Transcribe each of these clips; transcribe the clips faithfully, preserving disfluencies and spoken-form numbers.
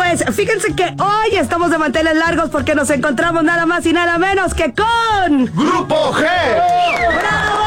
pues fíjense que hoy estamos de manteles largos porque nos encontramos nada más y nada menos que con... ¡Grupo G! ¡Bravo!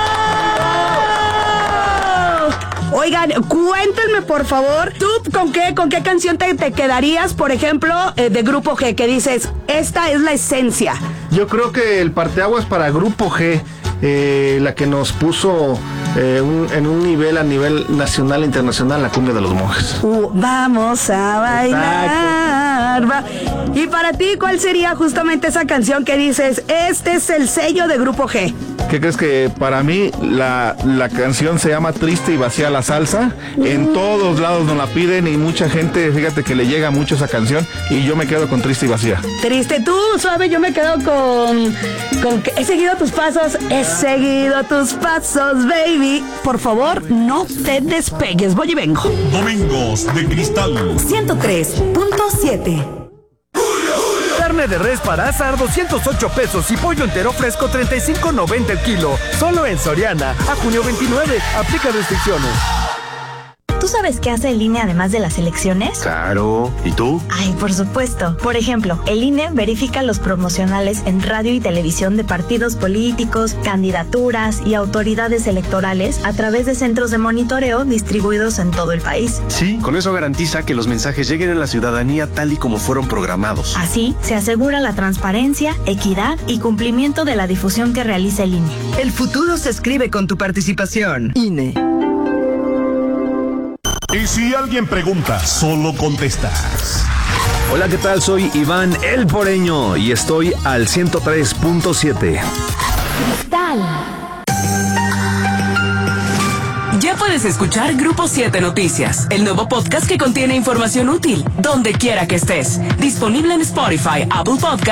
Oigan, cuéntenme por favor, ¿tú con qué, con qué canción te, te quedarías, por ejemplo, eh, de Grupo G, que dices, esta es la esencia? Yo creo que el parteaguas para Grupo G, eh, la que nos puso eh, un, en un nivel a nivel nacional e internacional, la cumbia de los monjes. Uh, vamos a bailar. Va. Y para ti, ¿cuál sería justamente esa canción que dices, este es el sello de Grupo G? ¿Qué crees? Que para mí la, la canción se llama Triste y Vacía la Salsa. En todos lados nos la piden y mucha gente, fíjate que le llega mucho esa canción y yo me quedo con Triste y Vacía. Triste, tú, suave, yo me quedo con... con que he seguido tus pasos, he seguido tus pasos, baby. Por favor, no te despegues, voy y vengo. Domingos de Cristal ciento tres punto siete. Carne de res para asar doscientos ocho pesos y pollo entero fresco treinta y cinco noventa el kilo. Solo en Soriana. A junio veintinueve. Aplica restricciones. ¿Tú sabes qué hace el I N E además de las elecciones? Claro. ¿Y tú? Ay, por supuesto. Por ejemplo, el I N E verifica los promocionales en radio y televisión de partidos políticos, candidaturas y autoridades electorales a través de centros de monitoreo distribuidos en todo el país. Sí, con eso garantiza que los mensajes lleguen a la ciudadanía tal y como fueron programados. Así, se asegura la transparencia, equidad y cumplimiento de la difusión que realiza el I N E. El futuro se escribe con tu participación. I N E. Y si alguien pregunta, solo contestas. Hola, ¿qué tal? Soy Iván El Poreño y estoy al ciento tres punto siete. Cristal. Ya puedes escuchar Grupo siete Noticias, el nuevo podcast que contiene información útil, donde quiera que estés. Disponible en Spotify, Apple Podcast